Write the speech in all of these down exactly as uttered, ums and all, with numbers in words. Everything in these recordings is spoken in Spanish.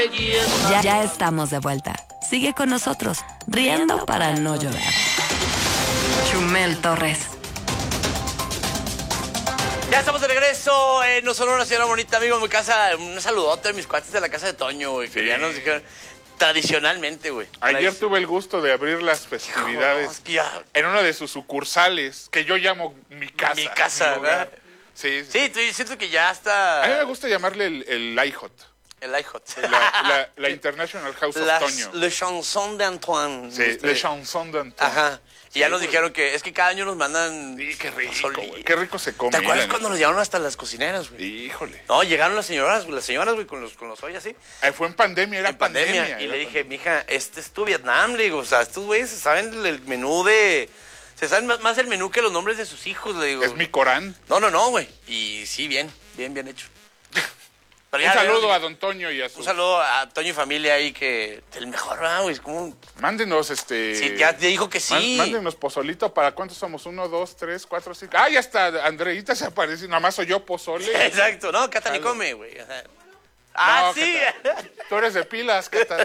Ya, ya estamos de vuelta. Sigue con nosotros, riendo para no llorar. Chumel Torres. Ya estamos de regreso en No Solo una Señora Bonita, amigos, en mi casa. Un saludote a mis cuates de la casa de Toño, güey, que Sí. ya nos dijeron tradicionalmente, güey. Ayer tuve el gusto de abrir las festividades Hijo, es que ya- en una de sus sucursales, que yo llamo mi casa. Mi casa, mi lugar. ¿verdad? Sí, sí. Sí, estoy- siento que ya está A mí me gusta llamarle el, el I H O T, el iHot. la, la, la International House of Las- Toño. Le Chanson de Antoine. Sí, Este, Le Chanson d'Antoine. Ajá. Y ya Sí, nos güey. dijeron que es que cada año nos mandan... Sí, qué rico, pozole. güey. Qué rico se come. ¿Te acuerdas la cuando neta. nos llevaron hasta las cocineras, güey? Híjole. No, llegaron las señoras, las señoras, güey, con los, con los ollas así. Eh, fue en pandemia, era En pandemia. pandemia. Y era le dije, pandemia. mija, este es tu Vietnam, le digo, o sea, estos güeyes se saben el menú de... Se saben más, más el menú que los nombres de sus hijos, le digo. Es mi Corán. No, no, no, güey. Y sí, bien, bien, bien hecho. Pero Un ya, saludo ya, a don Toño y a su... Un saludo a Toño y familia ahí que... El mejor, ¿verdad, güey? Es como... un- Mándenos, este... Sí, ya te dijo que sí. Má- Mándenos pozolito. ¿Para cuántos somos? Uno, dos, tres, cuatro, cinco. Ah, ya está. Andreita se aparece. Nada más soy yo pozole. Exacto, no, Cata ni Jalo. come, güey. Ajá. Ah, No, sí. Cata, tú eres de pilas, Cata.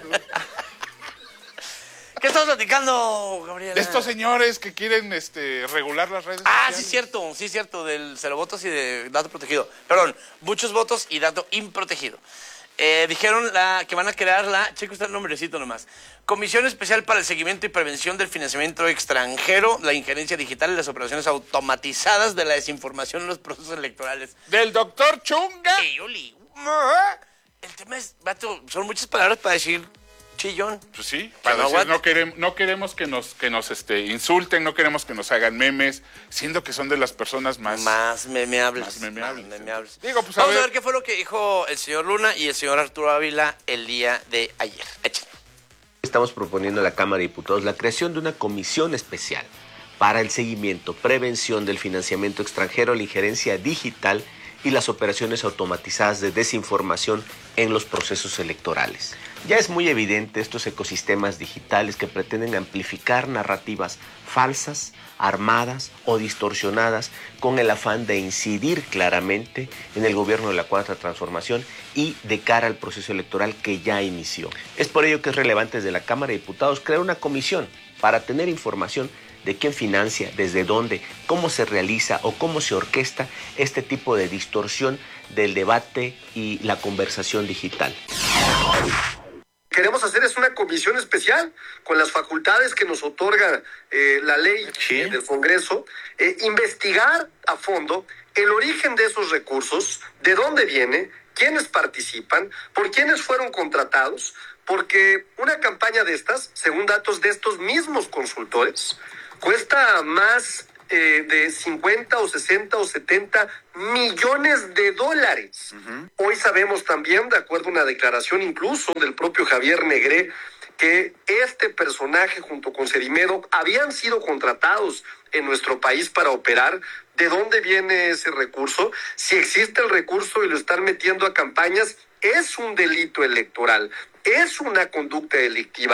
¿Qué estamos platicando, Gabriela? De estos señores que quieren este, regular las redes Ah, sociales. sí, cierto, sí, cierto, del cero votos y de dato protegido. Perdón, muchos votos y dato improtegido. Eh, dijeron la, que van a crear la, cheque usted el nombrecito nomás, Comisión Especial para el Seguimiento y Prevención del Financiamiento Extranjero, la Injerencia Digital y las Operaciones Automatizadas de la Desinformación en los procesos electorales. Del doctor Chunga. Ey, Oli, el tema es, vato, son muchas palabras para decir chillón. Pues sí, para no decir, aguanta. no queremos, no queremos que nos, que nos este, insulten, no queremos que nos hagan memes, siendo que son de las personas más... Más memeables. Más memeables. Más memeables. Digo, pues, a Vamos a ver. ver qué fue lo que dijo el señor Luna y el señor Arturo Ávila el día de ayer. Échale. Estamos proponiendo a la Cámara de Diputados la creación de una comisión especial para el seguimiento, prevención del financiamiento extranjero, la injerencia digital y las operaciones automatizadas de desinformación en los procesos electorales. Ya es muy evidente estos ecosistemas digitales que pretenden amplificar narrativas falsas, armadas o distorsionadas con el afán de incidir claramente en el gobierno de la Cuarta Transformación y de cara al proceso electoral que ya inició. Es por ello que es relevante desde la Cámara de Diputados crear una comisión para tener información de quién financia, desde dónde, cómo se realiza o cómo se orquesta este tipo de distorsión del debate y la conversación digital. Queremos hacer es una comisión especial con las facultades que nos otorga eh, la ley Sí. eh, del Congreso, eh, investigar a fondo el origen de esos recursos, de dónde viene, quiénes participan, por quiénes fueron contratados, porque una campaña de estas, según datos de estos mismos consultores, cuesta más eh, de cincuenta o sesenta o setenta millones de dólares. Uh-huh. Hoy sabemos también, de acuerdo a una declaración incluso del propio Javier Negré, que este personaje junto con Cerimedo habían sido contratados en nuestro país para operar. ¿De dónde viene ese recurso? Si existe el recurso y lo están metiendo a campañas, es un delito electoral, es una conducta delictiva.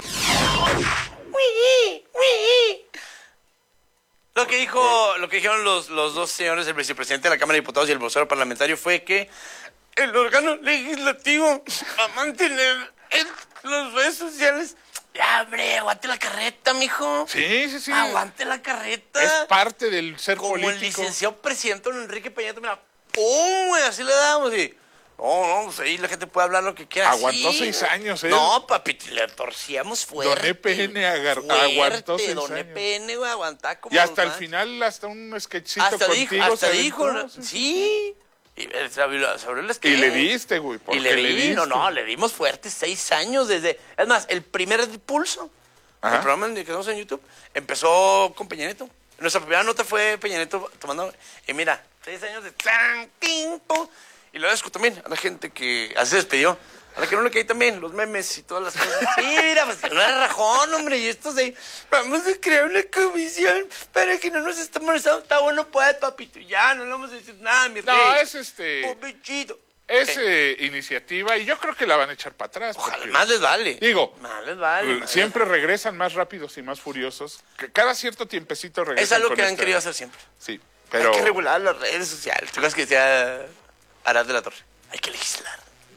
Lo que dijo, lo que dijeron los, los dos señores, el vicepresidente de la Cámara de Diputados y el vocero parlamentario, fue que el órgano legislativo va a mantener en las redes sociales. Ya, hombre, aguante la carreta, mijo. Sí, sí, sí. Aguante la carreta. Es parte del ser Como político. el licenciado presidente don Enrique Peña, mira, ¡pum! Güey, así le damos y... No, no, pues ahí la gente puede hablar lo que quiera. Aguantó sí, seis años, ¿eh? No, papi, le torcíamos fuerte. Don E P N agar- fuerte, aguantó seis Don años. E P N, güey, aguantá como Y hasta los el más. final, hasta un sketchito Hasta contigo. dijo, hasta se dijo, aventó, sí. sí. Y eh, se abrió, se abrió el sketch. Y le diste, güey. Y porque le le di, diste. no, no, le dimos fuerte seis años desde... Es más, el primer pulso, Ajá. el programa en el que estamos en YouTube, empezó con Peña Nieto. Nuestra primera nota fue Peña Nieto tomando... Y mira, seis años de... Tan, ping, pong. Y lo agradezco también a la gente que así se despidió. A la que no le caí también, los memes y todas las cosas. Sí, mira, pues no era rajón, hombre. Y estos de... Vamos a crear una comisión para que no nos estemos molestando. Está bueno, pues, papito. Ya, no le vamos a decir nada, mi rey. No, es este... Oh, bichito. Es Eh, eh, iniciativa y yo creo que la van a echar para atrás. Ojalá, porque, más les vale. Digo, Más les vale. eh, más siempre regresan más rápidos y más furiosos. Que cada cierto tiempecito regresan. Es algo con que han esta- querido hacer siempre. Sí, pero... Hay que regular las redes sociales. ¿Tú crees que decía Arad de la Torre? Hay que legislar.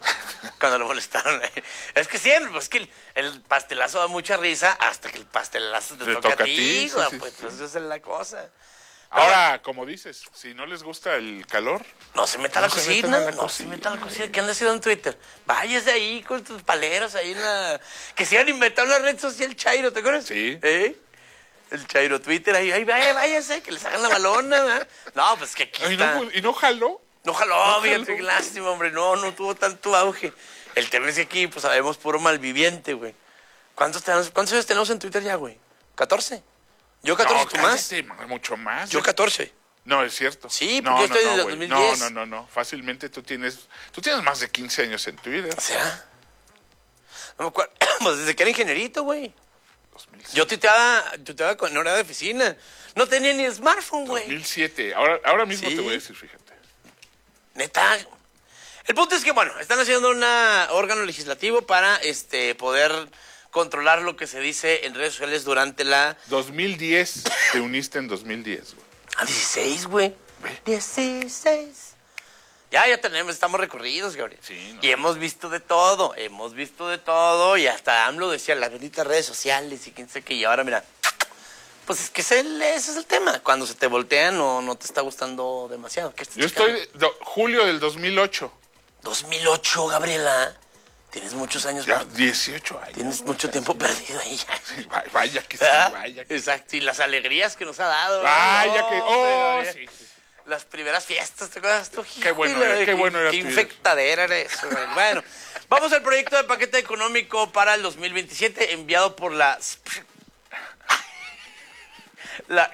Cuando lo molestaron. Es que siempre, pues que el, el pastelazo da mucha risa hasta que el pastelazo te, Te toca, toca a a ti, ti. sí, güey, sí, pues, sí. pues esa es la cosa. Ahora, como dices, si no les gusta el calor, No se meta a la No se cocina, metan a la no cocina. se meta a la cocina. ¿Qué anda haciendo en Twitter? Váyase ahí con tus paleros ahí en la... Que se iban a inventar una red social Chairo, ¿te acuerdas? Sí. ¿Eh? El Chairo Twitter, ahí, ahí vaya, váyase, que les hagan la balona, ¿verdad? No, pues que aquí ¿y está. no, y no jaló? No jaló, No fíjate, jaló. qué lástima, hombre. No, no tuvo tanto auge. El tema es que aquí, pues, sabemos puro malviviente, güey. ¿Cuántos, tenemos, ¿Cuántos años tenemos en Twitter ya, güey? ¿catorce? Yo catorce, No, ¿tú más? cállate, mucho más. Yo catorce. No, es cierto. Sí, no, porque yo estoy no, desde güey. dos mil diez. No, no, no, no. Fácilmente tú tienes, tú tienes más de quince años en Twitter. ¿Será? No me acuerdo. Pues desde que era ingenierito, güey. dos mil siete. Yo tuiteaba, tuiteaba con hora de oficina. No tenía ni smartphone, güey. dos mil siete. Ahora, ahora mismo Sí. te voy a decir, fíjate. Neta. El punto es que, bueno, están haciendo un órgano legislativo para este poder controlar lo que se dice en redes sociales durante la... dos mil diez, te uniste en dos mil diez, güey. Ah, dieciséis, güey. dieciséis. Ya, ya tenemos, estamos recorridos, Gabriel. Sí, no. Y hemos visto de todo, hemos visto de todo. Y hasta AMLO decía, las benditas redes sociales y quién sé qué. Y ahora, mira, pues es que ese, ese es el tema. Cuando se te voltean o no te está gustando demasiado. ¿Qué estás Yo checando? estoy, do- julio del dos mil ocho. dos mil ocho, Gabriela. Tienes muchos años. Ya, dieciocho años. Tienes güey. mucho tiempo perdido ahí ya. Sí, va- vaya que sí, ¿Verdad? vaya que Exacto, y las alegrías que nos ha dado. Vaya No, que... Oh, pero, sí, sí. Las primeras fiestas, ¿te acuerdas tú? Qué bueno Híjole, era, qué bueno era Qué tu vida. infectadera era eso, güey. Bueno, vamos al proyecto de paquete económico para el dos mil veintisiete enviado por la... La...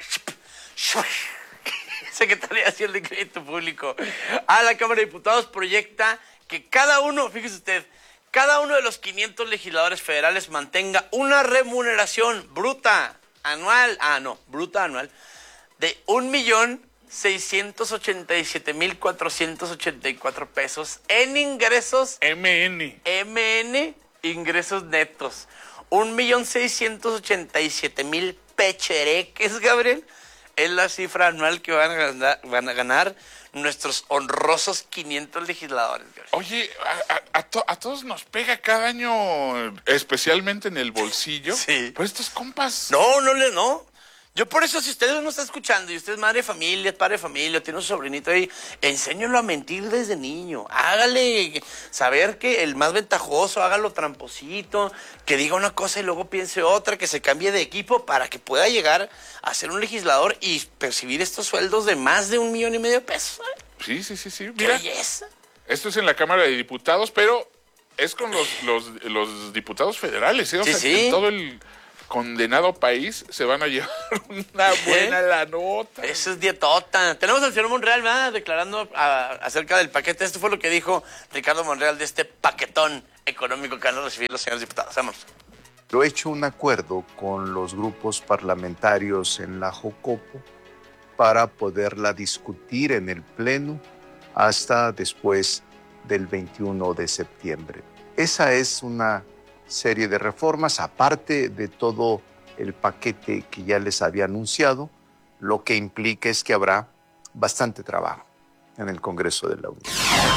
Secretaría Nacional de Crédito Público a la Cámara de Diputados. Proyecta que cada uno, fíjese usted, cada uno de los quinientos legisladores federales mantenga una remuneración bruta anual, ah, no, bruta anual, de un millón seiscientos ochenta y siete mil cuatrocientos ochenta y cuatro pesos en ingresos M N. M N, ingresos netos. Un millón seiscientos ochenta y siete mil pechereques, Gabriel, es la cifra anual que van a ganar, van a ganar nuestros honrosos quinientos legisladores, Gabriel. Oye, a, a- a to- a todos nos pega cada año, especialmente en el bolsillo. Sí. Pues estos compas... No, no le, no. Yo por eso, si usted no está escuchando y usted es madre de familia, es padre de familia, tiene un sobrinito ahí, enséñalo a mentir desde niño. Hágale saber que el más ventajoso, hágalo tramposito, que diga una cosa y luego piense otra, que se cambie de equipo para que pueda llegar a ser un legislador y percibir estos sueldos de más de un millón y medio de pesos. ¿eh? Sí, sí, sí, sí. ¡Qué Mira, belleza! esto es en la Cámara de Diputados, pero es con los, los, los diputados federales, ¿eh? O Sí, sea, sí. que en todo el condenado país se van a llevar una buena la nota. Eso es dietota. Tenemos al señor Monreal, ¿verdad? Declarando a- acerca del paquete. Esto fue lo que dijo Ricardo Monreal de este paquetón económico que van a recibir los señores diputados. Vamos. Yo he hecho un acuerdo con los grupos parlamentarios en la Jocopo para poderla discutir en el Pleno hasta después del veintiuno de septiembre. Esa es una serie de reformas, aparte de todo el paquete que ya les había anunciado, lo que implica es que habrá bastante trabajo en el Congreso de la Unión.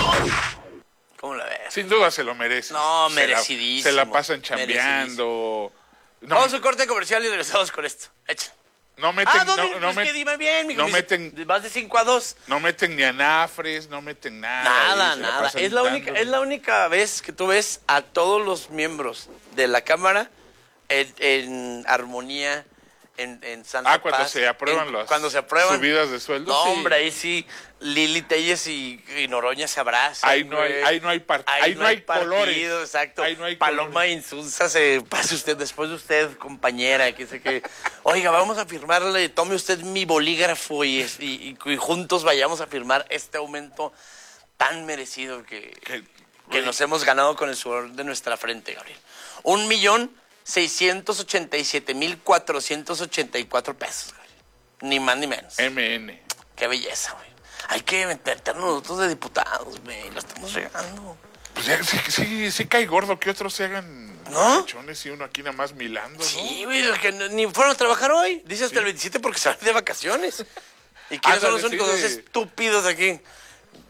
¿Cómo la ves? Sin duda se lo merece. No, Se la- merecidísimo, Se la, pasan chambeando. No, Vamos a un corte comercial y regresamos con esto. Echa. no meten, Ah, no, no, mira, no pues met- que dime bien, mijo. no Me dice, meten- Vas de cinco a dos. no meten ni anafres, no meten nada. Nada, y se la nada. pasan Es la, dando- única, es la única vez que tú ves a todos los miembros de la Cámara en, en armonía, en, en santa Ah, cuando paz, se aprueban en- las cuando se aprueban subidas de sueldo. No, sí. hombre, ahí sí, Lili Telles y, y Noroña se abrazan. Ahí no hay- güey. ahí no hay part- ahí no hay colores. Exacto. Ahí no hay Paloma colores. Insulza se pase usted, después de usted, compañera, que sé que, oiga, vamos a firmarle, tome usted mi bolígrafo y, es- y, y- y juntos vayamos a firmar este aumento tan merecido que, Que- que nos hemos ganado con el sudor de nuestra frente, Gabriel. Un millón seiscientos ochenta y siete mil cuatrocientos ochenta y cuatro pesos, Gabriel. Ni más ni menos. M N. Qué belleza, güey. Hay que meternos nosotros de diputados, güey. La estamos regando. Pues ya, sí, sí, sí cae gordo que otros se hagan ¿No? cachones y uno aquí nada más milando, ¿no? Sí, güey, los que no- ni fueron a trabajar hoy. Dice hasta el veintisiete porque se van de vacaciones. ¿Y quiénes son Ándale, los únicos sí, dos de- estúpidos aquí?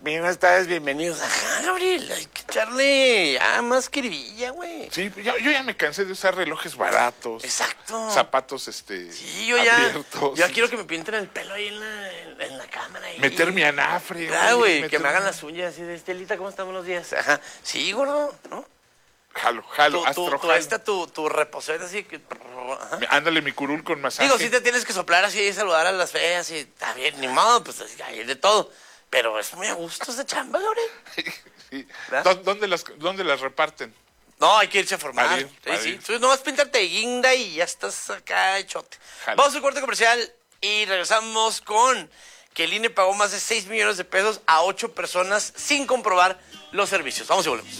Bien, buenas tardes, bienvenidos. Ajá, Gabriel, hay que echarle ya más querilla, güey. Sí, yo, yo ya me cansé de usar relojes baratos. Exacto. Zapatos, este, Sí, yo ya, abiertos. yo ya quiero que me pinten el pelo ahí en la, en, en la cámara. Ahí. Meter mi anafre. Claro, güey, que meter- me hagan las uñas así de Estelita, ¿cómo estamos los días? Ajá, sí, gordo, ¿no? Jalo, jalo, Tu, tu, astro, tu, jalo. esta, tu, tu reposera así que... Ajá. Ándale mi curul con masaje. Digo, sí te tienes que soplar así y saludar a las feas y está bien, ni modo, pues así, hay de todo. Pero es muy a gusto esa chamba, Gabriel. Sí. ¿Verdad? ¿Dó- ¿Dónde las, ¿Dónde las reparten? No, hay que irse a formar. Para ir, Sí, para sí. ir. Tú nomás píntate de guinda y ya estás acá hechote. Jalo. Vamos al corte comercial y regresamos con que el I N E pagó más de seis millones de pesos a ocho personas sin comprobar los servicios. Vamos y volvemos.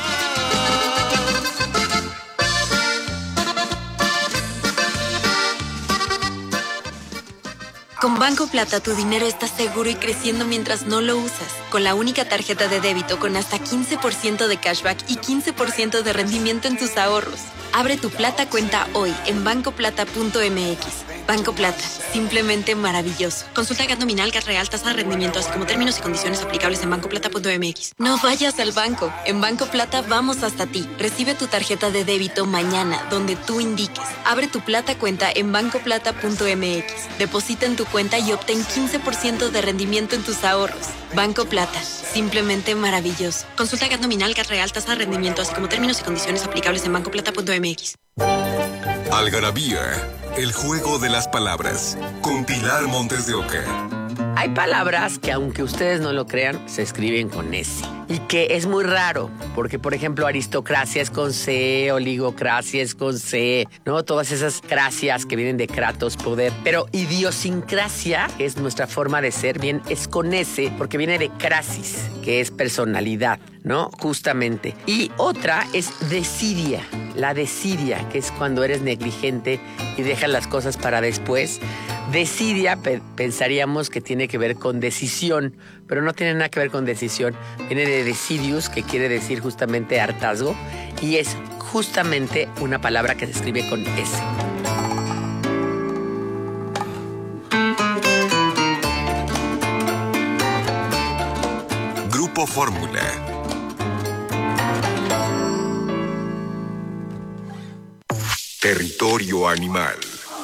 Con Banco Plata tu dinero está seguro y creciendo mientras no lo usas. Con la única tarjeta de débito con hasta quince por ciento de cashback y quince por ciento de rendimiento en tus ahorros. Abre tu Plata cuenta hoy en banco plata punto m x. Banco Plata, simplemente maravilloso. Consulta gat nominal, gat real, tasa de rendimiento, así como términos y condiciones aplicables en banco plata punto m x. No vayas al banco. En Banco Plata vamos hasta ti. Recibe tu tarjeta de débito mañana, donde tú indiques. Abre tu Plata cuenta en banco plata punto m x. Deposita en tu cuenta y obtén quince por ciento de rendimiento en tus ahorros. Banco Plata, simplemente maravilloso. Consulta gat nominal, gat real, tasa de rendimiento, así como términos y condiciones aplicables en banco plata punto m x. Algarabía, el juego de las palabras, con Pilar Montes de Oca. Hay palabras que, aunque ustedes no lo crean, se escriben con S. Y que es muy raro, porque, por ejemplo, aristocracia es con C, oligocracia es con C, ¿no? Todas esas cracias que vienen de kratos, poder. Pero idiosincrasia, que es nuestra forma de ser, bien, es con S, porque viene de crasis, que es personalidad, ¿no? Justamente. Y otra es desidia, la desidia, que es cuando eres negligente y dejas las cosas para después. Desidia, pe- pensaríamos que tiene que ver con decisión, pero no tiene nada que ver con decisión. Viene de decidius, que quiere decir justamente hartazgo, y es justamente una palabra que se escribe con S. Grupo Fórmula. Territorio animal.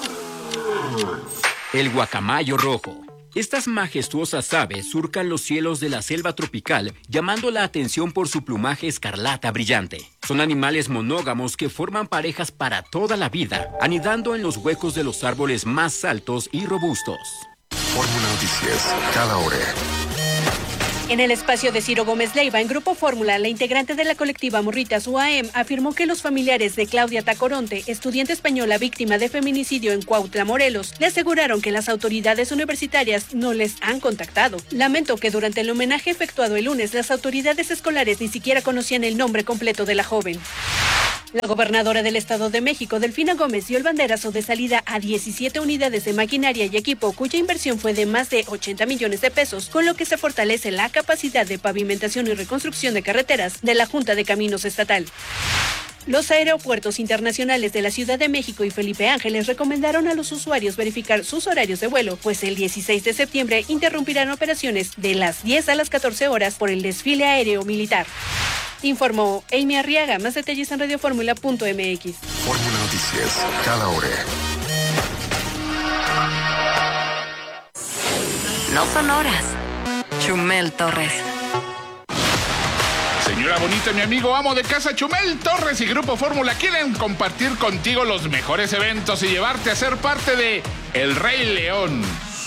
El guacamayo rojo. Estas majestuosas aves surcan los cielos de la selva tropical, llamando la atención por su plumaje escarlata brillante. Son animales monógamos que forman parejas para toda la vida, anidando en los huecos de los árboles más altos y robustos. Fórmula Noticias, cada hora. En el espacio de Ciro Gómez Leiva, en Grupo Fórmula, la integrante de la colectiva Morritas U A M afirmó que los familiares de Claudia Tacoronte, estudiante española víctima de feminicidio en Cuautla, Morelos, le aseguraron que las autoridades universitarias no les han contactado. Lamentó que durante el homenaje efectuado el lunes, las autoridades escolares ni siquiera conocían el nombre completo de la joven. La gobernadora del Estado de México, Delfina Gómez, dio el banderazo de salida a diecisiete unidades de maquinaria y equipo cuya inversión fue de más de ochenta millones de pesos, con lo que se fortalece la capacidad de pavimentación y reconstrucción de carreteras de la Junta de Caminos Estatal. Los aeropuertos internacionales de la Ciudad de México y Felipe Ángeles recomendaron a los usuarios verificar sus horarios de vuelo, pues el dieciséis de septiembre interrumpirán operaciones de las diez a las catorce horas por el desfile aéreo militar. Informó Amy Arriaga. Más detalles en radioformula punto m x. Fórmula Noticias, cada hora. No son horas. Chumel Torres. Señora bonita, mi amigo amo de casa, Chumel Torres y Grupo Fórmula quieren compartir contigo los mejores eventos y llevarte a ser parte de El Rey León.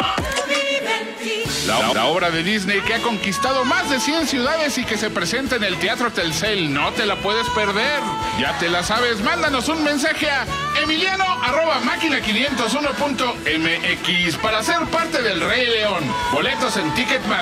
La, la obra de Disney que ha conquistado más de cien ciudades y que se presenta en el Teatro Telcel. No te la puedes perder. Ya te la sabes. Mándanos un mensaje a emiliano arroba máquina quinientos uno punto m x para ser parte del Rey León. Boletos en Ticketmaster.